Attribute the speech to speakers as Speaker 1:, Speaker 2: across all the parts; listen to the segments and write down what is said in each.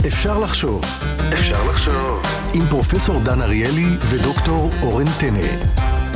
Speaker 1: אפשר לחשוב. עם פרופסור דן אריאלי ודוקטור אורן טנא.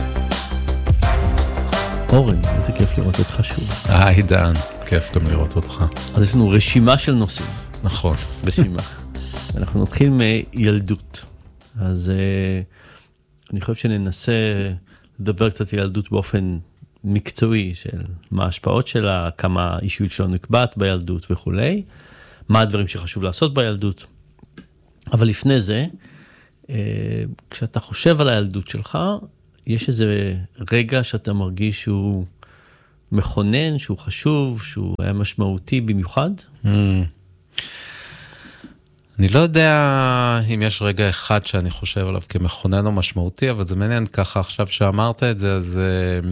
Speaker 2: אורן, איזה כיף לראות אותך שוב.
Speaker 3: היי דן, כיף גם לראות אותך.
Speaker 2: אז יש לנו רשימה של נושאים.
Speaker 3: נכון.
Speaker 2: רשימה. אנחנו נתחיל מילדות. אז אני חושב שננסה לדבר קצת על ילדות באופן מקצועי, של מה ההשפעות שלה, כמה אישיות שלו נקבעת בילדות וכו'. מה הדברים שחשוב לעשות בילדות. אבל לפני זה, כשאתה חושב על הילדות שלך, יש איזה רגע שאתה מרגיש שהוא מכונן, שהוא חשוב, שהוא היה משמעותי במיוחד?
Speaker 3: אני לא יודע אם יש רגע אחד שאני חושב עליו כמכונן או משמעותי, אבל זה מעניין ככה עכשיו שאמרת את זה, אז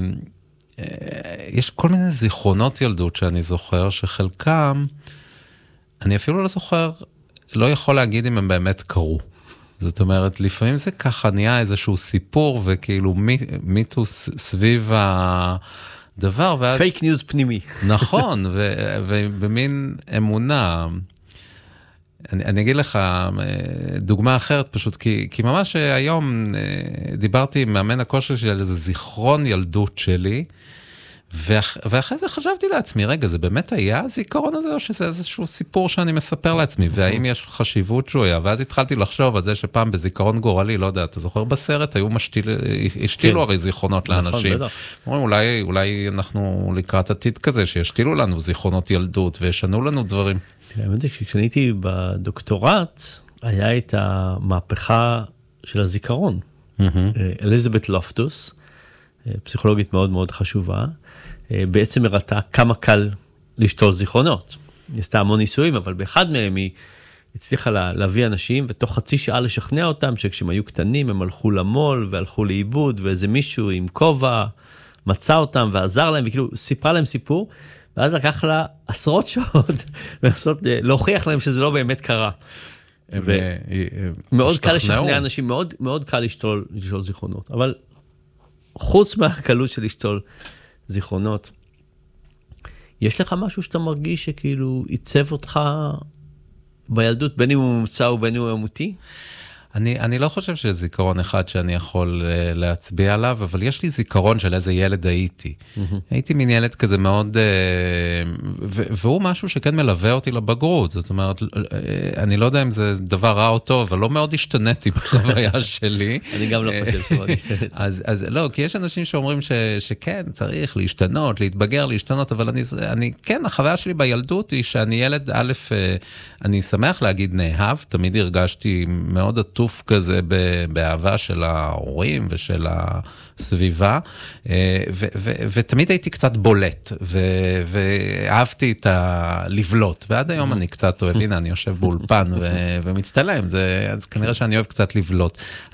Speaker 3: יש כל מיני זיכרונות ילדות שאני זוכר, שחלקם, אני אפילו לא זוכר, לא יכול להגיד אם הם באמת קרו. זאת אומרת, לפעמים זה ככה נהיה איזשהו סיפור, וכאילו מיתוס סביב הדבר, ואז...
Speaker 2: פייק ניוז פנימי.
Speaker 3: נכון, ובמין אמונה. אני אגיד לך דוגמה אחרת פשוט, כי ממש היום דיברתי עם מאמן הכושר שלי על איזה זיכרון ילדות שלי, ואחרי זה חשבתי לעצמי, רגע, זה באמת היה הזיכרון הזה, או שזה איזשהו סיפור שאני מספר לעצמי, והאם יש חשיבות שהוא היה, ואז התחלתי לחשוב על זה שפעם בזיכרון גורלי, לא יודע, אתה זוכר בסרט, היו השתילו הרי זיכרונות לאנשים. אולי אנחנו לקראת עתיד כזה, שישתילו לנו זיכרונות ילדות, וישנו לנו דברים.
Speaker 2: האמת היא שכשאני הייתי בדוקטורט, היה את המהפכה של הזיכרון. אליזבת לופטוס, פסיכולוגית מאוד מאוד חשובה, בעצם הראתה כמה קל לשתול זיכרונות. היא עשתה המון ניסויים, אבל באחד מהם היא הצליחה להביא אנשים, ותוך חצי שעה לשכנע אותם, שכשהם היו קטנים הם הלכו למול והלכו לאיבוד, ואיזה מישהו עם כובע מצא אותם ועזר להם, וכאילו סיפרה להם סיפור, ואז לקח לה עשרות שעות, להוכיח להם שזה לא באמת קרה. מאוד קל לשכנע אנשים, מאוד, מאוד קל לשתול זיכרונות, אבל חוץ מהקלות של לשתול זיכרונות, יש לך משהו שאתה מרגיש שכאילו ייצב אותך בילדות, בין אם הוא מומצא ובין אם הוא אמיתי?
Speaker 3: אני לא חושב שיש זיכרון אחד שאני יכול להצביע עליו, אבל יש לי זיכרון של איזה ילד הייתי. הייתי מין ילד כזה מאוד, והוא משהו שכן מלווה אותי לבגרות. זאת אומרת, אני לא יודע אם זה דבר רע או טוב, אבל לא מאוד השתניתי בחוויה שלי.
Speaker 2: אני גם לא חושב שמאוד השתניתי.
Speaker 3: אז לא, כי יש אנשים שאומרים שכן, צריך להשתנות, להתבגר, להשתנות, אבל אני, כן, החוויה שלי בילדות היא שאני ילד, א', אני שמח להגיד נאהב, תמיד הרגשתי מאוד עטוף כזה באהבה של ההורים ושל הסביבה, ותמיד הייתי קצת בולט, ואהבתי את הלבלוט, ועד היום אני קצת אוהב, הנה אני יושב באולפן ומצטלם, אז כנראה שאני אוהב קצת לבלוט.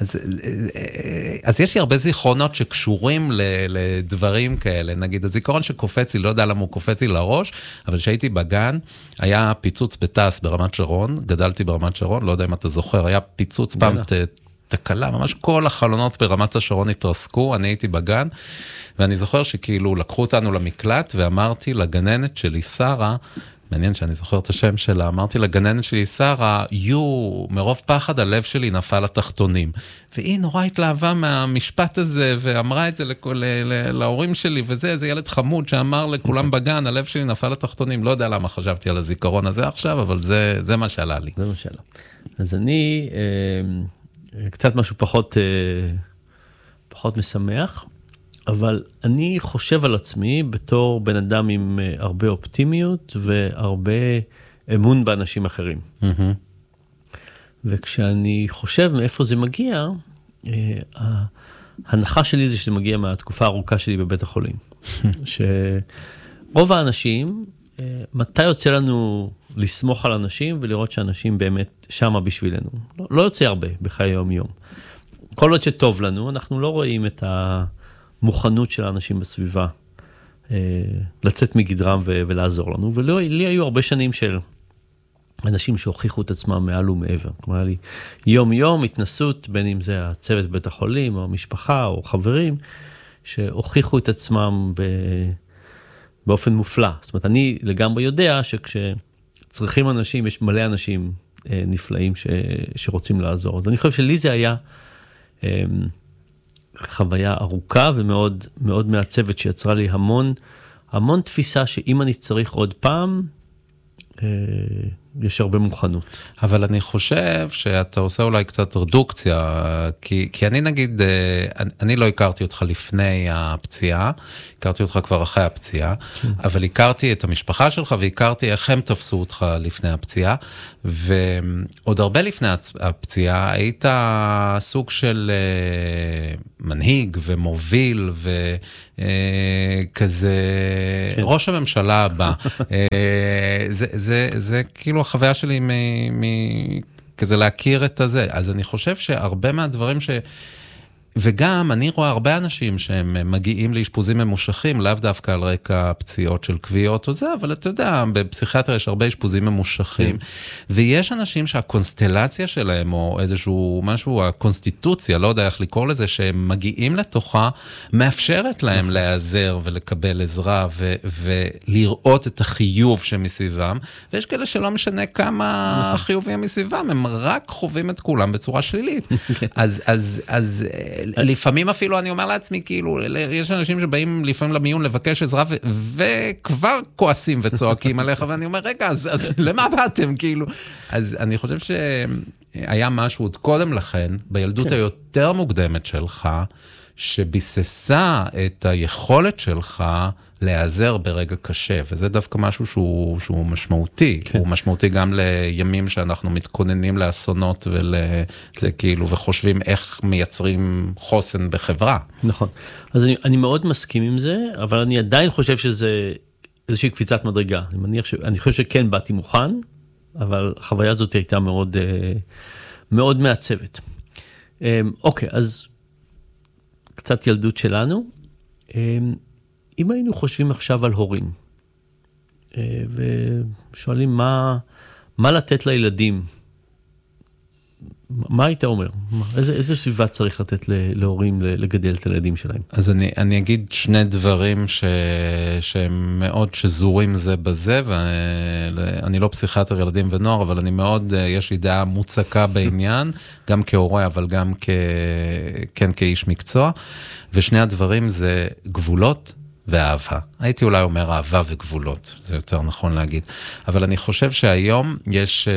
Speaker 3: אז יש לי הרבה זיכרונות שקשורים לדברים כאלה, נגיד הזיכרון שקופץ לי, לא יודע למה הוא קופץ לי לראש, אבל שהייתי בגן, היה פיצוץ בטס ברמת שרון, גדלתי ברמת שרון, לא יודע אם אתה זוכר, היה פיצוץ פעם תקלה, ממש כל החלונות ברמת השרון התרסקו, אני הייתי בגן, ואני זוכר שכאילו לקחו אותנו למקלט, ואמרתי לגננת שלי, שרה, מעניין שאני זוכר את השם שלה, אמרתי לגננת שלי, שרה, מרוב פחד הלב שלי נפל לתחתונים. והיא נורא התלהבה מהמשפט הזה, ואמרה את זה להורים שלי, וזה, איזה ילד חמוד שאמר לכולם בגן, הלב שלי נפל לתחתונים. לא יודע למה חשבתי על הזיכרון הזה עכשיו, אבל זה מה שעלה לי.
Speaker 2: זה מה שעלה. אז אני, קצת משהו פחות משמח, אבל אני חושב על עצמי בתור בן אדם עם הרבה אופטימיות והרבה אמון באנשים אחרים. וכשאני חושב מאיפה זה מגיע, ההנחה שלי זה שזה מגיע מהתקופה הארוכה שלי בבית החולים. שרוב האנשים, מתי יוצא לנו לסמוך על אנשים ולראות שאנשים באמת שמה בשבילנו? לא יוצא הרבה בחיי יום-יום. כל עוד שטוב לנו, אנחנו לא רואים את המוכנות של האנשים בסביבה לצאת מגדרם ולעזור לנו. ולי היו הרבה שנים של אנשים שהוכיחו את עצמם מעל ומעבר. כלומר, היה לי יום-יום התנסות, בין אם זה הצוות בית החולים, או המשפחה, או חברים, שהוכיחו את עצמם באופן מופלא. זאת אומרת, אני לגמרי יודע שכשצריכים אנשים, יש מלא אנשים נפלאים שרוצים לעזור. אז אני חושב שלי זה היה חוויה ארוכה ומאוד מאוד מעצבת, שיצרה לי המון תפיסה שאם אני צריך עוד פעם, יש הרבה מוכנות.
Speaker 3: אבל אני חושב שאתה עושה אולי קצת רדוקציה, כי אני נגיד, אני לא הכרתי אותך לפני הפציעה, הכרתי אותך כבר אחרי הפציעה, אבל הכרתי את המשפחה שלך, והכרתי איך הם תפסו אותך לפני הפציעה, ועוד הרבה לפני הפציעה, היית סוג של מנהיג ומוביל, וכזה ראש הממשלה הבא. זה כאילו החוויה שלי כזה להכיר את הזה. אז אני חושב שהרבה מהדברים וגם אני רואה הרבה אנשים שהם מגיעים לאשפוזים ממושכים, לאו דווקא על רקע פציעות של קביעות או זה, אבל אתה יודע, בפסיכיאטריה יש הרבה אשפוזים ממושכים, ויש אנשים שהקונסטלציה שלהם, או איזשהו משהו, הקונסטיטוציה, לא יודע איך לקרוא לזה, שהם מגיעים לתוכה, מאפשרת להם להיעזר ולקבל עזרה, ולראות את החיוב שמסביבם, ויש כאלה שלא משנה כמה חיובים מסביבם, הם רק חווים את כולם בצורה שלילית. אז לפעמים אפילו אני אומר לעצמי, כאילו, יש אנשים שבאים לפעמים למיון לבקש עזרה, וכבר כועסים וצועקים עליך, ואני אומר, רגע, אז למה באתם, כאילו? אז אני חושב שהיה משהו עוד קודם לכן, בילדות היותר מוקדמת שלך, שביססה את היכולת שלך להיעזר ברגע קשה, וזה דווקא משהו שהוא משמעותי, הוא משמעותי גם לימים שאנחנו מתכוננים לאסונות, וזה כאילו, וחושבים איך מייצרים חוסן בחברה.
Speaker 2: נכון, אז אני מאוד מסכים עם זה, אבל אני עדיין חושב שזה איזושהי קפיצת מדרגה, אני חושב שכן באתי מוכן, אבל החוויה הזאת הייתה מאוד, מאוד מעצבת. אוקיי, אז קצת ילדות שלנו, אם היינו חושבים עכשיו על הורים, ושואלים מה לתת לילדים, מה היית אומר? איזה סביבה צריך לתת להורים לגדל את הילדים שלהם?
Speaker 3: אז אני אגיד שני דברים שהם מאוד שזורים זה בזה, ואני לא פסיכיאטר ילדים ונוער, אבל אני מאוד, יש לי דעה מוצקה בעניין, גם כהורה, אבל גם כן כאיש מקצוע, ושני הדברים זה גבולות ואהבה. הייתי אולי אומר אהבה וגבולות, זה יותר נכון להגיד. אבל אני חושב שהיום יש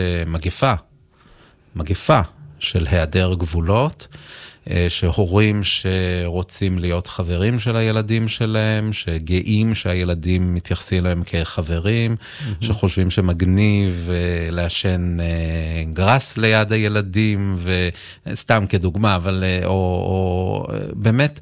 Speaker 3: מגפה של היעדר גבולות, שהורים שרוצים להיות חברים של הילדים שלהם, שגאים שהילדים מתייחסים להם כחברים, שחושבים שמגניב לעשן גרס ליד הילדים, וסתם כדוגמה, אבל או באמת,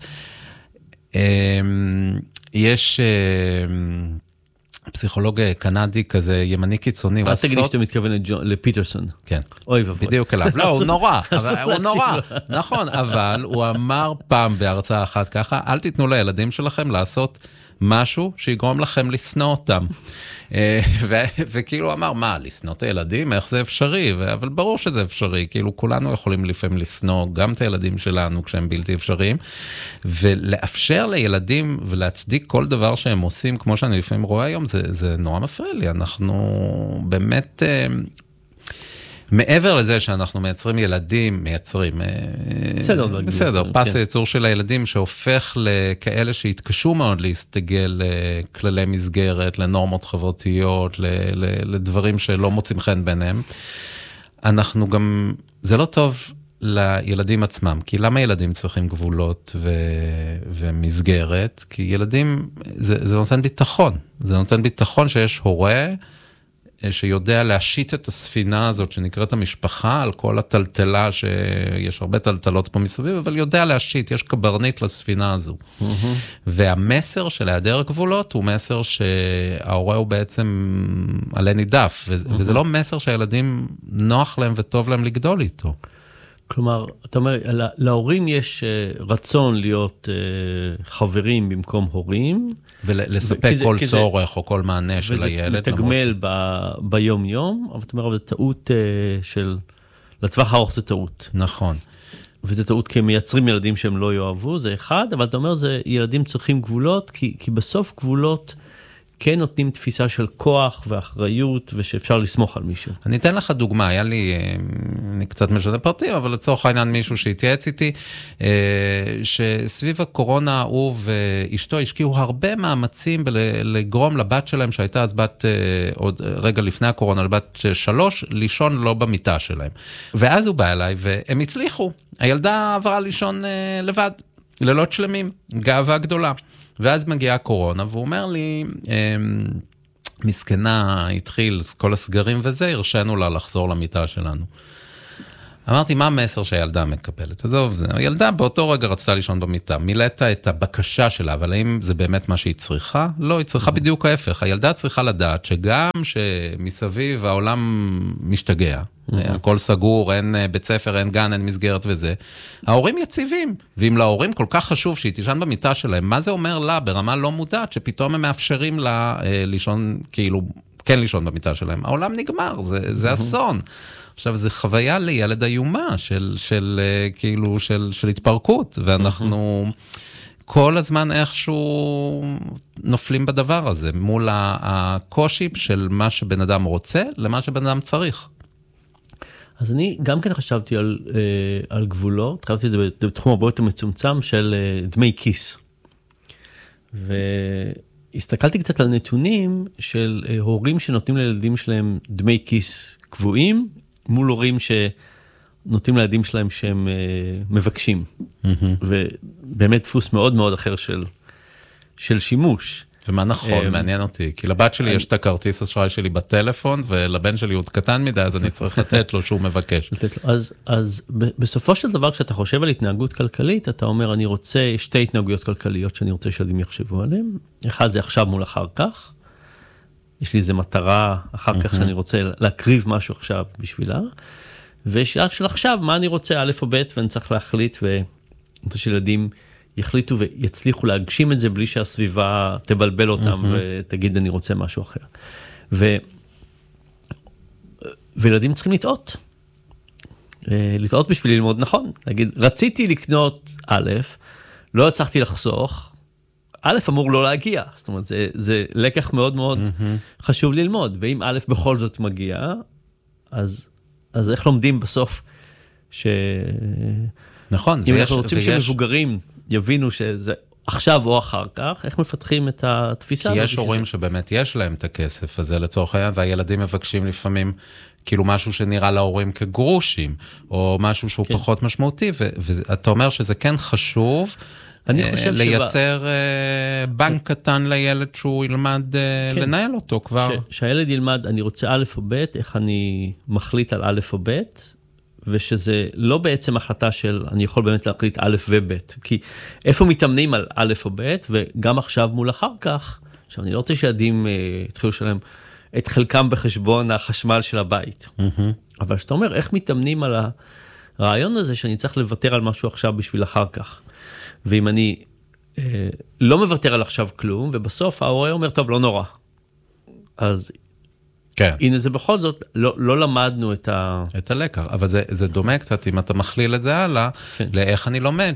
Speaker 3: יש פסיכולוג קנדי כזה ימני קיצוני.
Speaker 2: אל תגיד שאתה מתכוון לפיטרסון.
Speaker 3: כן.
Speaker 2: אוי ובוי.
Speaker 3: בדיוק אליו. לא, הוא נורא. הוא נורא. נכון, אבל הוא אמר פעם בהרצאה אחת ככה, אל תיתנו לילדים שלכם לעשות משהו שיגרום לכם לשנוא אותם. וכאילו אמר, מה, לשנוא את הילדים? איך זה אפשרי? אבל ברור שזה אפשרי, כאילו כולנו יכולים לפעמים לשנוא גם את הילדים שלנו כשהם בלתי אפשריים, ולאפשר לילדים ולהצדיק כל דבר שהם עושים, כמו שאני לפעמים רואה היום, זה נורא מפריע לי. אנחנו באמת מעבר לזה שאנחנו מייצרים, בסדר, פס הייצור של הילדים שהופך לכאלה שהתקשו מאוד להסתגל לכללי מסגרת, לנורמות חברתיות, לדברים שלא מוצאים חן ביניהם. אנחנו גם, זה לא טוב לילדים עצמם, כי למה ילדים צריכים גבולות ומסגרת? כי ילדים, זה נותן ביטחון, זה נותן ביטחון שיש הורה, שיודע להשית את הספינה הזאת שנקראת המשפחה על כל הטלטלה, שיש הרבה טלטלות פה מסביב, אבל יודע להשית, יש קברנית לספינה הזו. והמסר של היעדר גבולות הוא מסר שההורה הוא בעצם עלה נידף, וזה לא מסר שהילדים נוח להם וטוב להם לגדול איתו.
Speaker 2: כלומר, אתה אומר, להורים יש רצון להיות חברים במקום הורים.
Speaker 3: ולספק כל צורך או כל מענה של הילד.
Speaker 2: וזה מתגמל ביום יום, אבל אתה אומר, אבל זה טעות של, לטווח הארוך זה טעות.
Speaker 3: נכון.
Speaker 2: וזה טעות כי הם מייצרים ילדים שהם לא יאהבו, זה אחד, אבל אתה אומר, ילדים צריכים גבולות, כי בסוף גבולות כן נותנים תפיסה של כוח ואחריות, ושאפשר לסמוך על מישהו.
Speaker 3: אני אתן לך דוגמה, היה לי, אני קצת משנה פרטים, אבל לצורך העניין מישהו שהתייעץ איתי, שסביב הקורונה הוא ואשתו השקיעו הרבה מאמצים לגרום לבת שלהם, שהייתה אז בת, עוד רגע לפני הקורונה, לבת 3, לישון לא במיטה שלהם. ואז הוא בא אליי, והם הצליחו. הילדה עברה לישון לבד, לילות שלמים, גאווה גדולה. ואז מגיעה הקורונה, והוא אומר לי, מסכנה, התחיל כל הסגרים וזה, הרשנו לה לחזור למיטה שלנו. אמרתי, מה המסר שהילדה מקבלת? עזוב, הילדה באותו רגע רצתה לישון במיטה, מילאת את הבקשה שלה, אבל האם זה באמת מה שהיא צריכה? לא, היא צריכה בדיוק ההפך. הילדה צריכה לדעת שגם שמסביב העולם משתגע, הכל סגור, אין בית ספר, אין גן, אין מסגרת וזה, ההורים יציבים, ואם להורים כל כך חשוב שהיא תישן במיטה שלהם, מה זה אומר לה ברמה לא מודעת, שפתאום הם מאפשרים לה לישון, כאילו, כן לישון במיטה שלהם? העולם נגמר, זה אסון. עכשיו, זו חוויה לילד איומה של התפרקות, ואנחנו כל הזמן איכשהו נופלים בדבר הזה, מול הקושי של מה שבן אדם רוצה, למה שבן אדם צריך.
Speaker 2: אז אני גם כן חשבתי על גבולות, חשבתי את זה בתחום הרבה יותר מצומצם של דמי כיס. והסתכלתי קצת על נתונים של הורים שנותנים לילדים שלהם דמי כיס קבועים, מול הורים שנותנים לילדים שלהם שהם מבקשים. ובאמת דפוס מאוד מאוד אחר של שימוש.
Speaker 3: ומה נכון, מעניין אותי, כי לבת שלי יש את הכרטיס אשראי שלי בטלפון, ולבן שלי הוא קטן מדי, אז אני צריך לתת לו שהוא מבקש.
Speaker 2: אז בסופו של דבר, כשאתה חושב על התנהגות כלכלית, אתה אומר, אני רוצה שתי התנהגויות כלכליות שאני רוצה שילדים יחשבו עליהן. אחד זה עכשיו מול אחר כך. יש לי איזו מטרה אחר כך שאני רוצה להקריב משהו עכשיו בשבילה. ושאלה של עכשיו, מה אני רוצה א' או ב', ואני צריך להחליט, ואני רוצה שילדים יחליטו ויצליחו להגשים את זה, בלי שהסביבה תבלבל אותם ותגיד, אני רוצה משהו אחר. וילדים צריכים לטעות. לטעות בשביל ללמוד נכון. להגיד, רציתי לקנות א', לא הצלחתי לחסוך, א' אמור לא להגיע. זאת אומרת, זה לקח מאוד מאוד חשוב ללמוד. ואם א' בכל זאת מגיע, אז איך לומדים בסוף
Speaker 3: נכון.
Speaker 2: אם אנחנו רוצים שמבוגרים יבינו שזה עכשיו או אחר כך, איך מפתחים את התפיסה?
Speaker 3: כי יש הורים שבאמת יש להם את הכסף הזה לצורך העניין, והילדים מבקשים לפעמים כאילו משהו שנראה להורים כגרושים, או משהו שהוא פחות משמעותי, ואתה אומר שזה כן חשוב לייצר בנק קטן לילד שהוא ילמד לנהל אותו כבר.
Speaker 2: שהילד ילמד, אני רוצה א' או ב', איך אני מחליט על א' או ב', ושזה לא בעצם החלטה של, אני יכול באמת להחליט א' וב', כי איפה מתאמנים על א' או ב', וגם עכשיו מול אחר כך, עכשיו אני לא רוצה שילדים התחילו שלהם את חלקם בחשבון החשמל של הבית, אבל שאתה אומר, איך מתאמנים על הרעיון הזה, שאני צריך לוותר על משהו עכשיו בשביל אחר כך, ואם אני לא מוותר על עכשיו כלום, ובסוף ההורה אומר, טוב, לא נורא, אז
Speaker 3: כן.
Speaker 2: הנה זה בכל זאת, לא למדנו
Speaker 3: את הלקח, אבל זה דומה קצת, אם אתה מכליל את זה הלאה, לאיך אני לומד,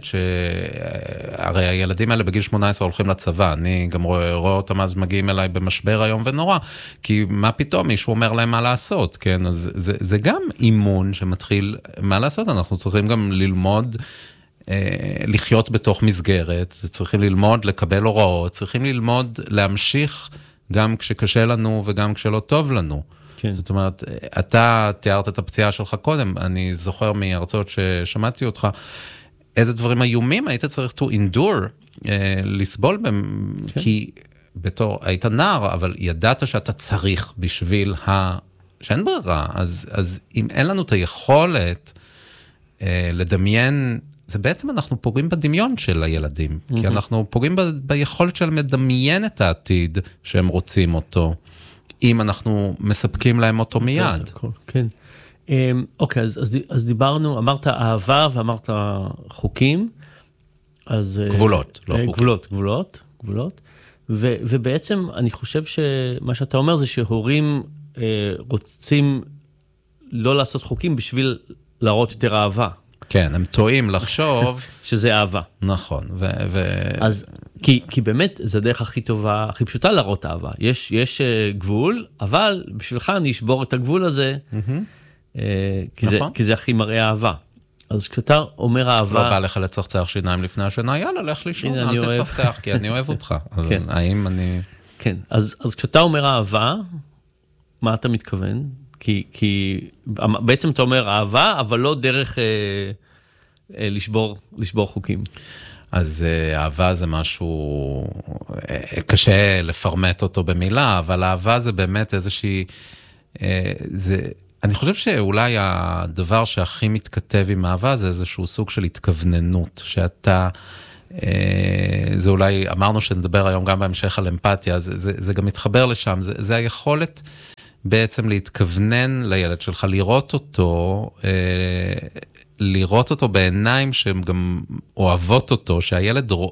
Speaker 3: שהרי הילדים האלה בגיל 18 הולכים לצבא, אני גם רואה אותם אז מגיעים אליי במשבר היום ונורא, כי מה פתאום מישהו אומר להם מה לעשות, כן? אז זה גם אימון שמתחיל מה לעשות, אנחנו צריכים גם ללמוד, לחיות בתוך מסגרת, צריכים ללמוד, לקבל הוראות, צריכים ללמוד, להמשיך גם כשקשה לנו וגם כשלא טוב לנו.
Speaker 2: כן.
Speaker 3: זאת אומרת, אתה תיארת את הפציעה שלך קודם, אני זוכר מהרצאות ששמעתי אותך, איזה דברים איומים היית צריך to endure, לסבול בהם, כן. כי בתור, היית נער, אבל ידעת שאתה צריך בשביל שאין ברירה, אז אם אין לנו את היכולת לדמיין, זה בעצם אנחנו פוגעים בדמיון של הילדים, כי אנחנו פוגעים ביכולת שלהם לדמיין את העתיד שהם רוצים אותו, אם אנחנו מספקים להם אותו מיד.
Speaker 2: כן. אוקיי, אז דיברנו, אמרת אהבה ואמרת חוקים, אז
Speaker 3: גבולות, לא חוקים.
Speaker 2: גבולות, ובעצם אני חושב שמה שאתה אומר זה שהורים רוצים לא לעשות חוקים בשביל להראות יותר אהבה.
Speaker 3: כן, הם טועים לחשוב
Speaker 2: שזה אהבה.
Speaker 3: נכון.
Speaker 2: אז כי באמת זה הדרך הכי טובה, הכי פשוטה להראות אהבה. יש גבול, אבל בשבילך אני אשבור את הגבול הזה, כי זה הכי מראה אהבה. אז כשאתה אומר אהבה...
Speaker 3: לא בא לך לצחצח שיניים לפני השינה, יאללה, לך לישון, אל תצחצח, כי אני אוהב אותך. האם אני...
Speaker 2: כן, אז כשאתה אומר אהבה, מה אתה מתכוון? כי בעצם אתה אומר אהבה, אבל לא דרך לשבור חוקים.
Speaker 3: אז אהבה זה משהו, קשה לפרמט אותו במילה, אבל אהבה זה באמת איזושהי, אני חושב שאולי הדבר שהכי מתכתב עם אהבה זה איזשהו סוג של התכווננות, שאתה, זה אולי, אמרנו שנדבר היום גם בהמשך על אמפתיה, זה גם מתחבר לשם, זה היכולת בעצם להתכוונן לילד שלך, לראות אותו בעיניים שהן גם אוהבות אותו, שהילד